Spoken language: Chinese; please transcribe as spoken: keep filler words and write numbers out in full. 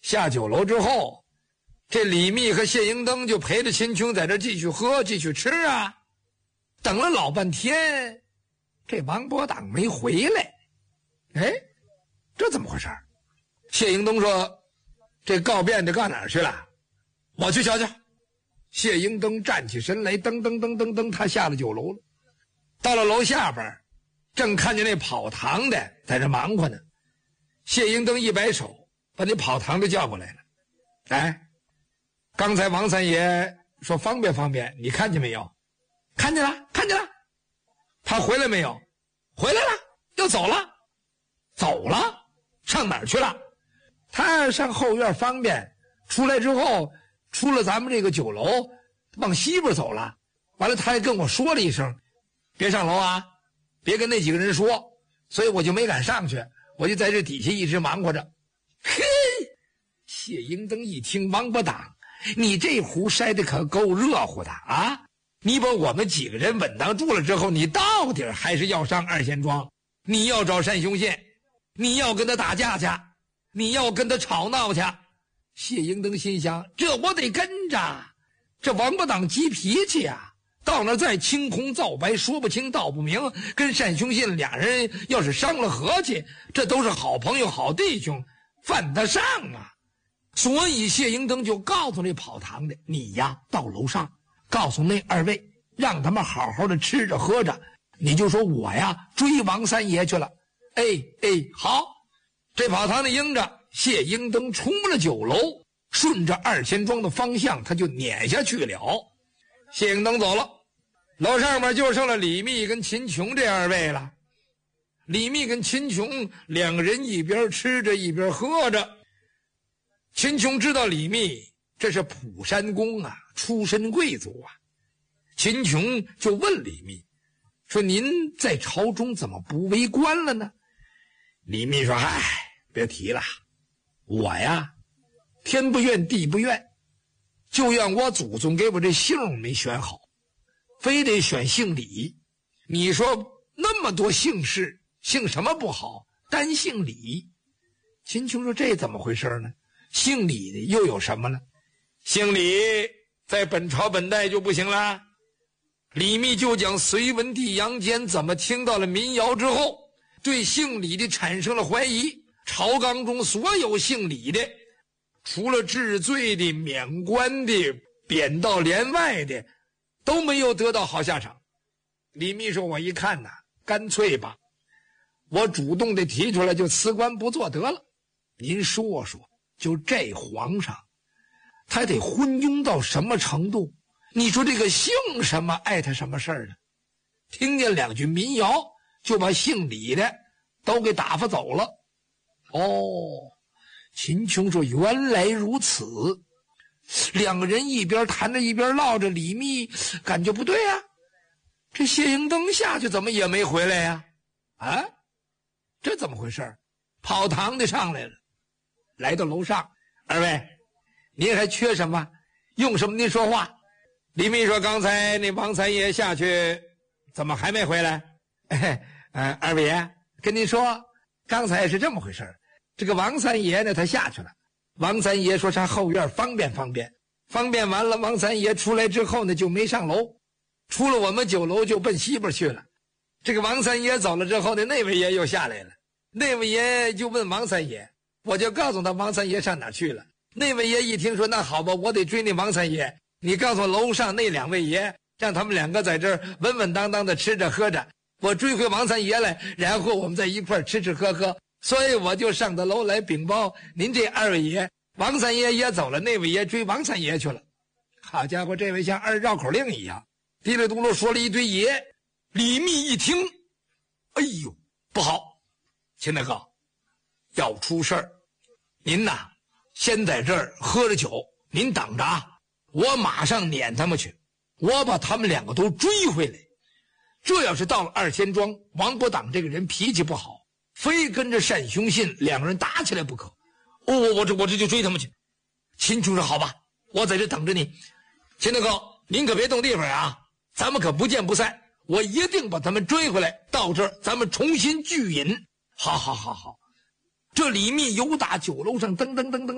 下酒楼之后，这李密和谢英登就陪着秦琼在这继续喝继续吃啊。等了老半天，这王伯党没回来。哎，这怎么回事？谢英登说：“这告变的告哪儿去了？我去瞧瞧。”谢英登站起身来，噔噔噔噔噔，他下了酒楼了。到了楼下边，正看见那跑堂的在这忙活呢。谢英登一摆手，把那跑堂的叫过来了。哎，刚才王三爷说方便方便，你看见没有？看见了，看见了。他回来没有？回来了，又走了。走了？上哪儿去了？他上后院方便，出来之后出了咱们这个酒楼，往西边走了。完了他还跟我说了一声，别上楼啊，别跟那几个人说，所以我就没敢上去，我就在这底下一直忙活着。嘿，谢英登一听，王八党，你这壶筛的可够热乎的啊！你把我们几个人稳当住了之后，你到底还是要上二仙庄，你要找单雄信，你要跟他打架去，你要跟他吵闹去。谢英登心想，这我得跟着，这王八党急脾气啊，到那再青红皂白，说不清道不明，跟单雄信俩人要是伤了和气，这都是好朋友好弟兄，犯得上啊。所以谢英登就告诉那跑堂的，你呀到楼上告诉那二位，让他们好好的吃着喝着，你就说我呀追王三爷去了。哎哎，好。这跑堂的应着，谢英登出了酒楼，顺着二仙庄的方向他就撵下去了。谢英登走了，楼上面就剩了李密跟秦琼这二位了。李密跟秦琼两个人一边吃着一边喝着。秦琼知道李密这是普山公啊，出身贵族啊。秦琼就问李密说，您在朝中怎么不为官了呢？李密说，唉，别提了，我呀天不愿地不愿，就怨我祖宗给我这姓没选好，非得选姓李。你说那么多姓氏，姓什么不好，单姓李。秦琼说，这怎么回事呢？姓李的又有什么呢？姓李在本朝本代就不行了。李密就讲隋文帝杨坚怎么听到了民谣之后，对姓李的产生了怀疑。朝纲中所有姓李的，除了治罪的、免官的、贬到连外的，都没有得到好下场。李密说，我一看呐，干脆吧，我主动的提出来就辞官不做得了。您说说，就这皇上他得昏庸到什么程度？你说这个姓什么碍他什么事儿呢？听见两句民谣就把姓李的都给打发走了。哦，秦琼说，原来如此。两个人一边谈着一边唠着，李密感觉不对啊，这谢英登下去怎么也没回来呀？啊，这怎么回事？跑堂的上来了，来到楼上，二位您还缺什么？用什么您说话？李密说，刚才那王三爷下去怎么还没回来？哎，呃，二位爷跟您说，刚才是这么回事，这个王三爷呢他下去了，王三爷说上后院方便方便，方便完了王三爷出来之后呢就没上楼，出了我们酒楼就奔西边去了。这个王三爷走了之后呢，那位爷又下来了，那位爷就问王三爷，我就告诉他王三爷上哪去了。那位爷一听说，那好吧，我得追那王三爷，你告诉楼上那两位爷，让他们两个在这儿稳稳当当的吃着喝着，我追回王三爷来，然后我们在一块吃吃喝喝。所以我就上到楼来禀报您这二位爷，王三爷也走了，那位爷追王三爷去了。好家伙，这位像二绕口令一样，嘀里嘟噜说了一堆爷。李密一听，哎呦，不好，秦大哥，要出事儿。您呐先在这儿喝着酒，您等着啊，我马上撵他们去，我把他们两个都追回来。这要是到了二仙庄，王伯党这个人脾气不好，非跟着单雄信两个人打起来不可。哦，我这我这就追他们去。秦琼说，好吧，我在这等着你。秦大哥，您可别动地方啊，咱们可不见不散，我一定把他们追回来，到这儿咱们重新聚饮。好好好好。这李密由打酒楼上噔噔噔噔